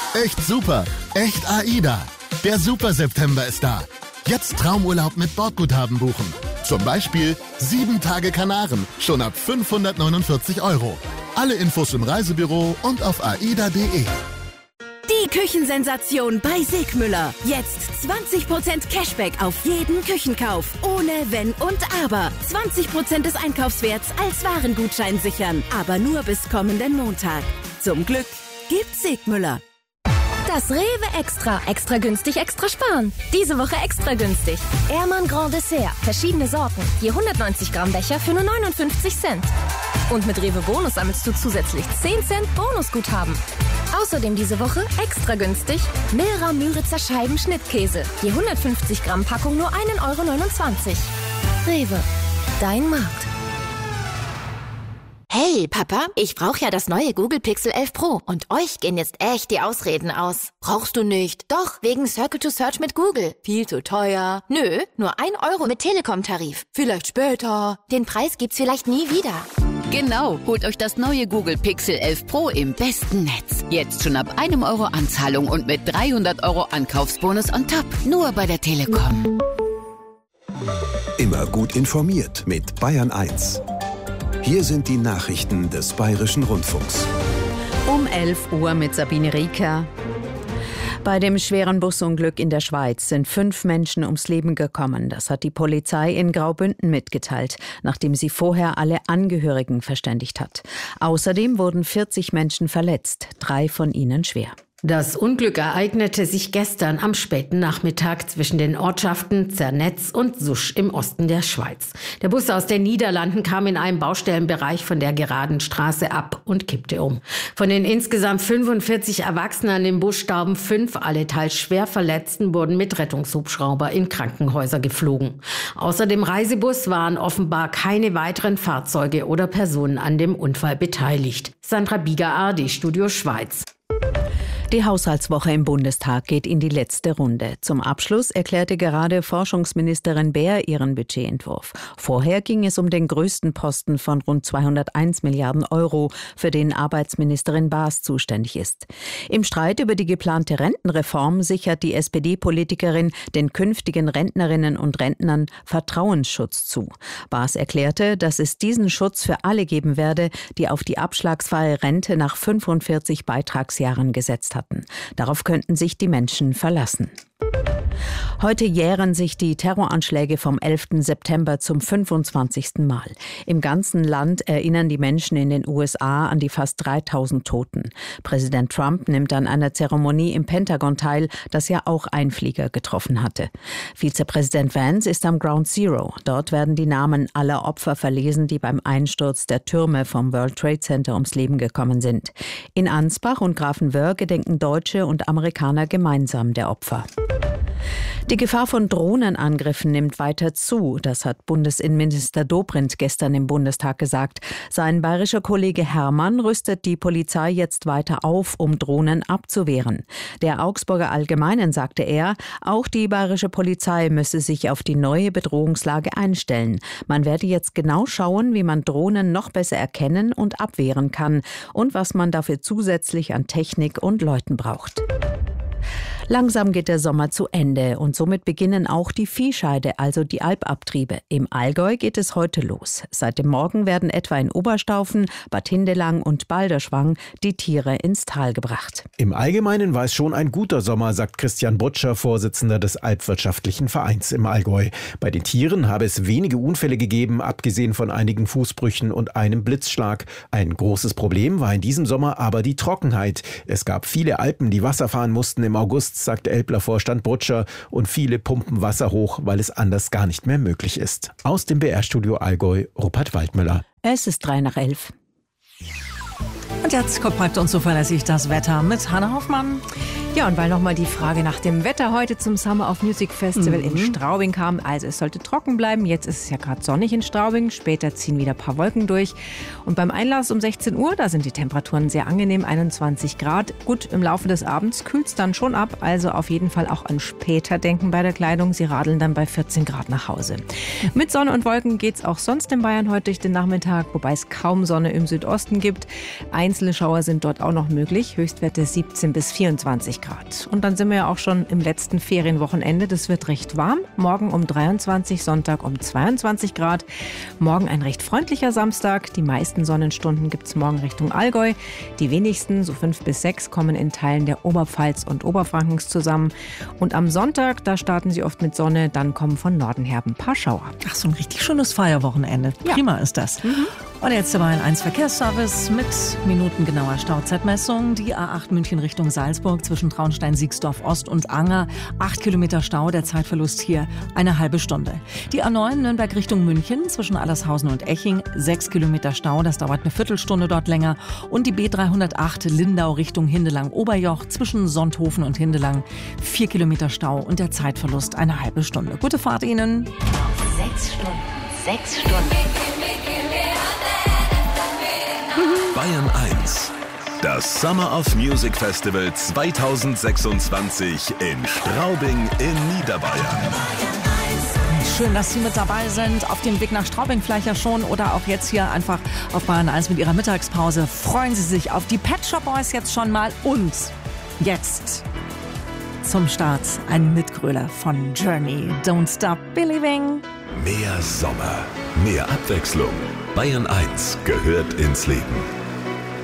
Echt super, echt AIDA. Der Super September ist da. Jetzt Traumurlaub mit Bordguthaben buchen. Zum Beispiel 7 Tage Kanaren, schon ab 549 €. Alle Infos im Reisebüro und auf aida.de. Die Küchensensation bei Sigmüller. Jetzt 20% Cashback auf jeden Küchenkauf. Ohne Wenn und Aber. 20% des Einkaufswerts als Warengutschein sichern. Aber nur bis kommenden Montag. Zum Glück gibt's Sigmüller. Das Rewe Extra. Extra günstig, extra sparen. Diese Woche extra günstig. Ehrmann Grand Dessert. Verschiedene Sorten. Je 190 Gramm Becher für nur 59 Cent. Und mit Rewe Bonus sammelst du zusätzlich 10 Cent Bonusguthaben. Außerdem diese Woche extra günstig Milra Müritzer Scheiben Schnittkäse. Je 150 Gramm Packung nur 1,29 €. Rewe. Dein Markt. Hey, Papa, ich brauche ja das neue Google Pixel 11 Pro und euch gehen jetzt echt die Ausreden aus. Brauchst du nicht? Doch, wegen Circle to Search mit Google. Viel zu teuer. Nö, nur 1 € mit Telekom-Tarif. Vielleicht später. Den Preis gibt's vielleicht nie wieder. Genau, holt euch das neue Google Pixel 11 Pro im besten Netz. Jetzt schon ab 1 € Anzahlung und mit 300 € Ankaufsbonus on top. Nur bei der Telekom. Immer gut informiert mit Bayern 1. Hier sind die Nachrichten des Bayerischen Rundfunks. Um 11 Uhr mit Sabine Rieker. Bei dem schweren Busunglück in der Schweiz sind 5 Menschen ums Leben gekommen. Das hat die Polizei in Graubünden mitgeteilt, nachdem sie vorher alle Angehörigen verständigt hat. Außerdem wurden 40 Menschen verletzt, 3 von ihnen schwer. Das Unglück ereignete sich gestern am späten Nachmittag zwischen den Ortschaften Zernetz und Susch im Osten der Schweiz. Der Bus aus den Niederlanden kam in einem Baustellenbereich von der geraden Straße ab und kippte um. Von den insgesamt 45 Erwachsenen an dem Bus starben 5, alle teils schwer Verletzten wurden mit Rettungshubschrauber in Krankenhäuser geflogen. Außer dem Reisebus waren offenbar keine weiteren Fahrzeuge oder Personen an dem Unfall beteiligt. Sandra Bieger, ARD Studio Schweiz. Die Haushaltswoche im Bundestag geht in die letzte Runde. Zum Abschluss erklärte gerade Forschungsministerin Baer ihren Budgetentwurf. Vorher ging es um den größten Posten von rund 201 Milliarden €, für den Arbeitsministerin Baas zuständig ist. Im Streit über die geplante Rentenreform sichert die SPD-Politikerin den künftigen Rentnerinnen und Rentnern Vertrauensschutz zu. Baas erklärte, dass es diesen Schutz für alle geben werde, die auf die abschlagsfreie Rente nach 45 Beitragsjahren gesetzt hatten. Darauf könnten sich die Menschen verlassen. Heute jähren sich die Terroranschläge vom 11. September zum 25. Mal. Im ganzen Land erinnern die Menschen in den USA an die fast 3000 Toten. Präsident Trump nimmt an einer Zeremonie im Pentagon teil, das ja auch einen Flieger getroffen hatte. Vizepräsident Vance ist am Ground Zero. Dort werden die Namen aller Opfer verlesen, die beim Einsturz der Türme vom World Trade Center ums Leben gekommen sind. In Ansbach und Grafenwöhr gedenken Deutsche und Amerikaner gemeinsam der Opfer. Die Gefahr von Drohnenangriffen nimmt weiter zu. Das hat Bundesinnenminister Dobrindt gestern im Bundestag gesagt. Sein bayerischer Kollege Hermann rüstet die Polizei jetzt weiter auf, um Drohnen abzuwehren. Der Augsburger Allgemeinen sagte er, auch die bayerische Polizei müsse sich auf die neue Bedrohungslage einstellen. Man werde jetzt genau schauen, wie man Drohnen noch besser erkennen und abwehren kann und was man dafür zusätzlich an Technik und Leuten braucht. Langsam geht der Sommer zu Ende und somit beginnen auch die Viehscheide, also die Alpabtriebe. Im Allgäu geht es heute los. Seit dem Morgen werden etwa in Oberstaufen, Bad Hindelang und Balderschwang die Tiere ins Tal gebracht. Im Allgemeinen war es schon ein guter Sommer, sagt Christian Butscher, Vorsitzender des Alpwirtschaftlichen Vereins im Allgäu. Bei den Tieren habe es wenige Unfälle gegeben, abgesehen von einigen Fußbrüchen und einem Blitzschlag. Ein großes Problem war in diesem Sommer aber die Trockenheit. Es gab viele Alpen, die Wasser fahren mussten im August, sagt Elbler-Vorstand Brutscher, und viele pumpen Wasser hoch, weil es anders gar nicht mehr möglich ist. Aus dem BR-Studio Allgäu, Rupert Waldmüller. Es ist 11:03. Und jetzt kommt bleibt uns zuverlässig das Wetter mit Hanna Hoffmann. Ja, und weil nochmal die Frage nach dem Wetter heute zum Summer of Music Festival in Straubing kam. Also es sollte trocken bleiben. Jetzt ist es ja gerade sonnig in Straubing. Später ziehen wieder ein paar Wolken durch. Und beim Einlass um 16 Uhr, da sind die Temperaturen sehr angenehm, 21 Grad. Gut, im Laufe des Abends kühlt es dann schon ab. Also auf jeden Fall auch an später denken bei der Kleidung. Sie radeln dann bei 14 Grad nach Hause. Mit Sonne und Wolken geht es auch sonst in Bayern heute durch den Nachmittag, wobei es kaum Sonne im Südosten gibt. Einzelne Schauer sind dort auch noch möglich. Höchstwerte 17 bis 24 Grad. Und dann sind wir ja auch schon im letzten Ferienwochenende. Das wird recht warm. Morgen um 23, Sonntag um 22 Grad. Morgen ein recht freundlicher Samstag. Die meisten Sonnenstunden gibt es morgen Richtung Allgäu. Die wenigsten, so 5 bis 6, kommen in Teilen der Oberpfalz und Oberfrankens zusammen. Und am Sonntag, da starten sie oft mit Sonne. Dann kommen von Norden her ein paar Schauer. Ach, so ein richtig schönes Feierwochenende. Ja. Prima ist das. Und jetzt der Bayern 1 Verkehrsservice mit minutengenauer Stauzeitmessung. Die A8 München Richtung Salzburg zwischen Traunstein-Siegsdorf Ost und Anger. 8 Kilometer Stau, der Zeitverlust hier eine halbe Stunde. Die A9 Nürnberg Richtung München zwischen Allershausen und Eching. 6 Kilometer Stau, das dauert eine Viertelstunde dort länger. Und die B308 Lindau Richtung Hindelang-Oberjoch zwischen Sonthofen und Hindelang. 4 Kilometer Stau und der Zeitverlust eine halbe Stunde. Gute Fahrt Ihnen. 6 Stunden. 6 Stunden. Bayern 1. Das Summer of Music Festival 2026 in Straubing in Niederbayern. Schön, dass Sie mit dabei sind. Auf dem Weg nach Straubing vielleicht ja schon oder auch jetzt hier einfach auf Bayern 1 mit Ihrer Mittagspause. Freuen Sie sich auf die Pet Shop Boys jetzt schon mal. Und jetzt zum Start ein Mitgröler von Journey. Don't Stop Believing. Mehr Sommer, mehr Abwechslung. Bayern 1 gehört ins Leben.